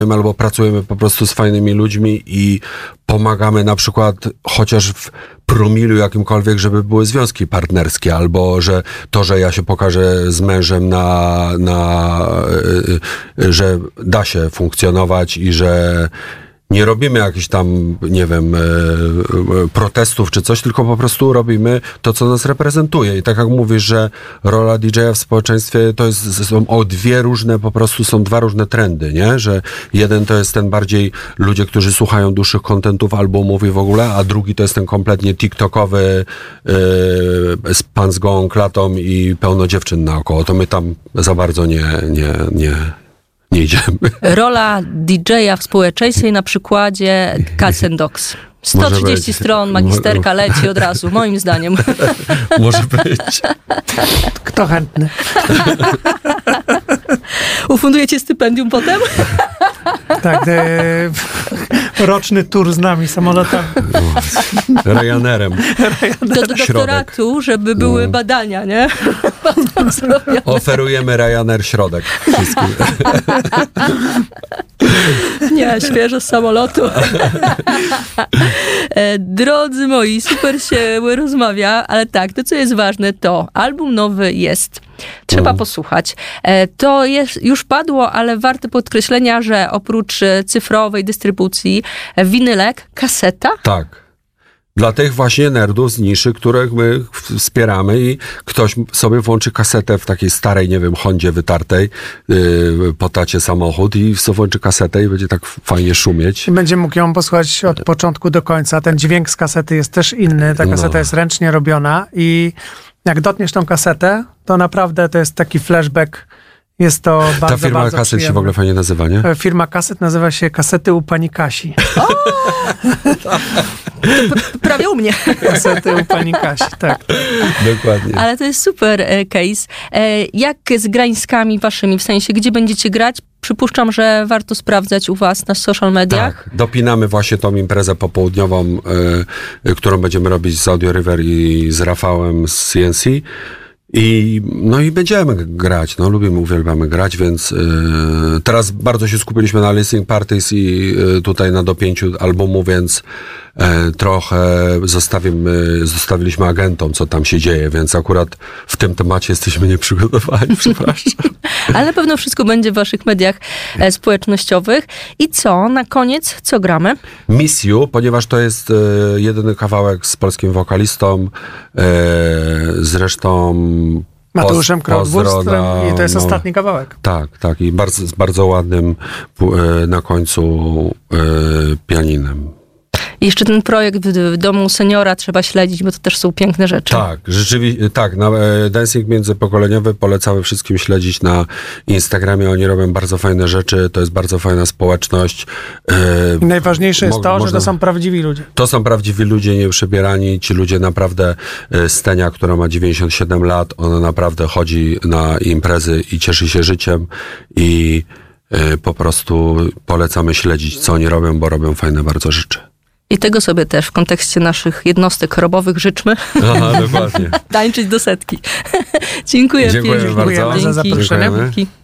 albo pracujemy po prostu z fajnymi ludźmi i pomagamy na przykład chociaż w promilu jakimkolwiek, żeby były związki partnerskie, albo że to, że ja się pokażę z mężem że da się funkcjonować i że nie robimy jakichś tam, nie wiem, protestów czy coś, tylko po prostu robimy to, co nas reprezentuje. I tak jak mówisz, że rola DJ-a w społeczeństwie to są dwa różne trendy, nie? Że jeden to jest ten bardziej ludzie, którzy słuchają dłuższych kontentów albumów i w ogóle, a drugi to jest ten kompletnie tiktokowy pan z gołą klatą i pełno dziewczyn naokoło. To my tam za bardzo nie idziemy. Rola DJ-a w społeczeństwie na przykładzie Cats and Dogs. 130 stron, magisterka leci od razu, moim zdaniem. Może być. Kto chętny? Ufundujecie stypendium potem? Tak, roczny tour z nami samolotami. Ryanerem. Do doktoratu, żeby były badania, nie? Oferujemy Ryanair środek wszystkim. Nie, świeżo z samolotu. Drodzy moi, super się rozmawia, ale tak, to co jest ważne, to album nowy jest. Trzeba posłuchać. To już padło, ale warte podkreślenia, że oprócz cyfrowej dystrybucji winylek, kaseta? Tak. Dla tych właśnie nerdów z niszy, których my wspieramy i ktoś sobie włączy kasetę w takiej starej, nie wiem, Hondzie wytartej, po tacie samochód i sobie włączy kasetę i będzie tak fajnie szumieć. I będzie mógł ją posłuchać od początku do końca. Ten dźwięk z kasety jest też inny. Ta kaseta jest ręcznie robiona i jak dotniesz tą kasetę, to naprawdę to jest taki flashback. Jest to bardzo, ta firma bardzo kaset przyjemne. się w ogóle fajnie nazywa, nie? Firma kaset nazywa się Kasety u pani Kasi. Prawie u mnie. Kasety u pani Kasi, tak. Dokładnie. Ale to jest super case. Jak z grańskami waszymi, w sensie, gdzie będziecie grać? Przypuszczam, że warto sprawdzać u was na social mediach. Tak, dopinamy właśnie tą imprezę popołudniową, którą będziemy robić z Audio River i z Rafałem z CNC. I będziemy grać, uwielbiamy grać, więc teraz bardzo się skupiliśmy na listening parties i tutaj na dopięciu albumu, więc trochę zostawiliśmy agentom, co tam się dzieje, więc akurat w tym temacie jesteśmy nieprzygotowani, przepraszam. Ale na pewno wszystko będzie w waszych mediach społecznościowych. I co? Na koniec, co gramy? Miss You, ponieważ to jest jedyny kawałek z polskim wokalistą, zresztą Mateuszem Krautwurstem i to jest ostatni kawałek. Tak. I z bardzo ładnym na końcu pianinem. I jeszcze ten projekt w Domu Seniora trzeba śledzić, bo to też są piękne rzeczy. Tak, rzeczywiście, tak. Dancing międzypokoleniowy polecamy wszystkim śledzić na Instagramie. Oni robią bardzo fajne rzeczy, to jest bardzo fajna społeczność. I najważniejsze jest że to są prawdziwi ludzie. To są prawdziwi ludzie, nieprzebierani. Ci ludzie naprawdę, Stenia, która ma 97 lat, ona naprawdę chodzi na imprezy i cieszy się życiem i po prostu polecamy śledzić, co oni robią, bo robią fajne bardzo rzeczy. I tego sobie też w kontekście naszych jednostek chorobowych życzmy. Aha, dokładnie. Tańczyć do setki. Dziękuję bardzo za zaproszenie. Dziękujemy.